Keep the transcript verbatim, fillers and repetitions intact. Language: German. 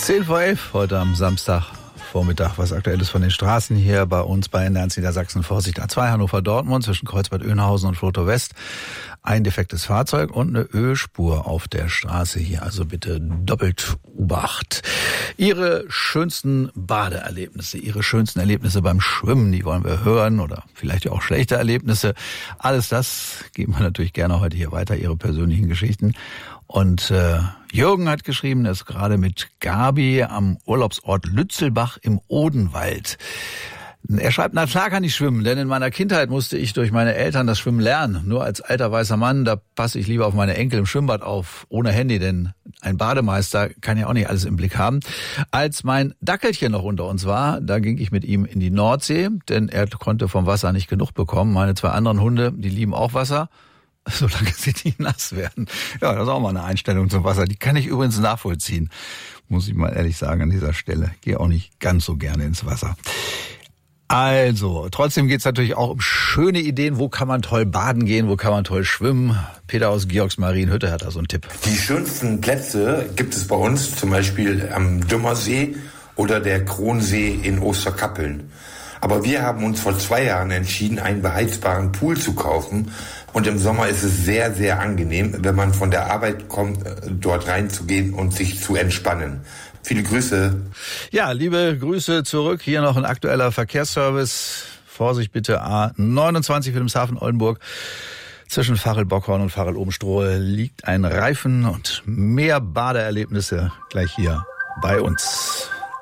Zehn vor elf heute am Samstagvormittag. Was Aktuelles von den Straßen hier bei uns bei N eins Niedersachsen. Vorsicht, A zwei Hannover-Dortmund zwischen Kreuzbad-Oeynhausen und Floto West. Ein defektes Fahrzeug und eine Ölspur auf der Straße hier. Also bitte doppelt Obacht. Ihre schönsten Badeerlebnisse, Ihre schönsten Erlebnisse beim Schwimmen, die wollen wir hören. Oder vielleicht auch schlechte Erlebnisse. Alles das geben wir natürlich gerne heute hier weiter, Ihre persönlichen Geschichten. Und äh, Jürgen hat geschrieben, er ist gerade mit Gabi am Urlaubsort Lützelbach im Odenwald. Er schreibt, na klar kann ich schwimmen, denn in meiner Kindheit musste ich durch meine Eltern das Schwimmen lernen. Nur als alter weißer Mann, da passe ich lieber auf meine Enkel im Schwimmbad auf, ohne Handy, denn ein Bademeister kann ja auch nicht alles im Blick haben. Als mein Dackelchen noch unter uns war, da ging ich mit ihm in die Nordsee, denn er konnte vom Wasser nicht genug bekommen. Meine zwei anderen Hunde, die lieben auch Wasser, solange sie nicht nass werden. Ja, das ist auch mal eine Einstellung zum Wasser. Die kann ich übrigens nachvollziehen, muss ich mal ehrlich sagen an dieser Stelle. Gehe auch nicht ganz so gerne ins Wasser. Also, trotzdem geht's natürlich auch um schöne Ideen. Wo kann man toll baden gehen? Wo kann man toll schwimmen? Peter aus Georgsmarienhütte hat da so einen Tipp. Die schönsten Plätze gibt es bei uns, zum Beispiel am Dümmersee oder der Kronsee in Osterkappeln. Aber wir haben uns vor zwei Jahren entschieden, einen beheizbaren Pool zu kaufen. Und im Sommer ist es sehr, sehr angenehm, wenn man von der Arbeit kommt, dort reinzugehen und sich zu entspannen. Viele Grüße. Ja, liebe Grüße zurück. Hier noch ein aktueller Verkehrsservice. Vorsicht bitte, A neunundzwanzig Wilhelmshaven-Oldenburg. Zwischen Fachelbockhorn und Fachelobenstrohe liegt ein Reifen und mehr Badeerlebnisse gleich hier bei uns.